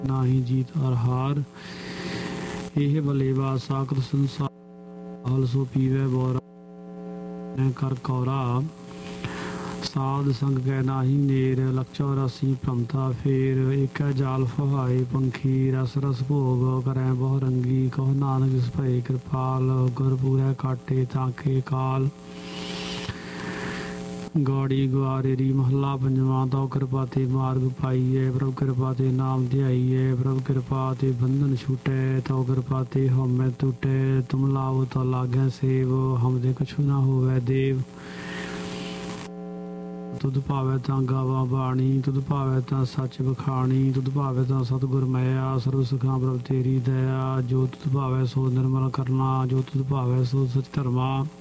ਨਾਹੀ ਜੀਤ ਹਰ ਹਾਰ। ਇਹ ਬਲੇਵਾ ਸਾਕਤ ਸੰਸਾਰ ਸੋ ਪੀਵੇ ਬੋਰਾ ਕਰ ਕੌਰਾ। ਸਾਧ ਸੰਗ ਕੈ ਨਾਹੀ ਨੇਰ ਲਖ 84 ਭ੍ਰਮਤਾ ਫੇਰ। ਏਕੈ ਜਾਲ ਫਹਾਏ ਪੰਖੀ ਰਸ ਰਸ ਭੋਗ ਕਰੈ ਬਹੁ ਰੰਗੀ। ਕਹੋ ਨਾਨਕ ਜਿਸ ਭਏ ਕਿਰਪਾਲ ਗੁਰ ਪੂਰੈ ਕਾਟੇ ਤਾਕੇ ਕਾਲ। ਗੌੜੀ ਗੁਆਰੇਰੀ ਮਹੱਲਾ ਪੰਜਵਾਂ। ਤਉ ਕਿਰਪਾ ਤੇ ਮਾਰਗ ਪਾਈਐ ਪ੍ਰਭ ਕਿਰਪਾ ਤੇ ਨਾਮ ਧਿਆਈਐ। ਪ੍ਰਭ ਕਿਰਪਾ ਤੇ ਬੰਧਨ ਛੂਟੈ ਤਉ ਕਿਰਪਾ ਤੇ ਹਉਮੈ ਟੂਟੈ। ਤੁਮ ਲਾਵੋ ਤਉ ਲਾਗੈ ਸੇਵ ਹਮ ਦੇ ਕਛੁ ਨਾ ਹੋਵੈ ਦੇਵ। ਤੁਧ ਭਾਵੈ ਤਾਂ ਗਾਵਾਂ ਬਾਣੀ ਤੁਧ ਭਾਵੈ ਤਾਂ ਸੱਚ ਬਖਾਣੀ। ਤੁਧ ਭਾਵੈ ਤਾਂ ਸਤਿਗੁਰ ਮਇਆ ਸਰਬ ਸੁਖਾਂ ਪ੍ਰਭ ਤੇਰੀ ਦਇਆ। ਜੋ ਤੁਧ ਭਾਵੈ ਸੋ ਨਿਰਮਲ ਕਰਨਾ ਜੋ ਤੁਧ ਭਾਵੈ ਸੋ ਸਚ ਧਰਮਾ।